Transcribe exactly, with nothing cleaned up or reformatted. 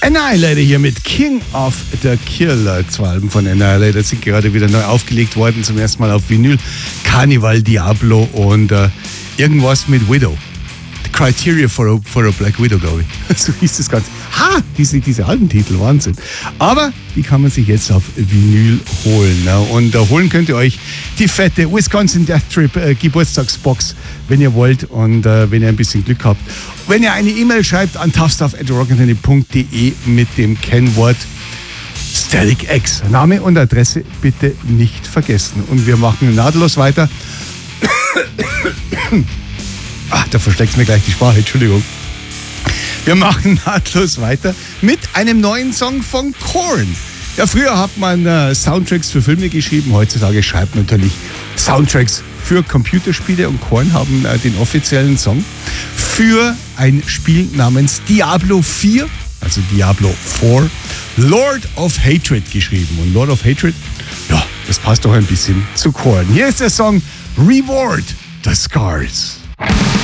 Annihilator hier mit King of the Killer. Zwei Alben von Annihilator sind gerade wieder neu aufgelegt worden, zum ersten Mal auf Vinyl. Carnival, Diablo und äh, irgendwas mit Widow. The Criteria for a, for a Black Widow, glaube ich. So hieß das Ganze. Ha, diese, diese Albentitel, Wahnsinn. Aber die kann man sich jetzt auf Vinyl holen. Ne? Und äh, holen könnt ihr euch die fette Wisconsin Death Trip äh, Geburtstagsbox, wenn ihr wollt und äh, wenn ihr ein bisschen Glück habt. Wenn ihr eine E-Mail schreibt an toughstuff at rockantenne punkt de mit dem Kennwort Static X. Name und Adresse bitte nicht vergessen. Und wir machen nahtlos weiter. Ach, da versteckt mir gleich die Sprache, Entschuldigung. Wir machen nahtlos weiter mit einem neuen Song von Korn. Ja, früher hat man äh, Soundtracks für Filme geschrieben, heutzutage schreibt man natürlich Soundtracks für Computerspiele und Korn haben äh, den offiziellen Song für ein Spiel namens Diablo vier, also Diablo vier, Lord of Hatred geschrieben. Und Lord of Hatred, ja, das passt doch ein bisschen zu Korn. Hier ist der Song Reward the Scars.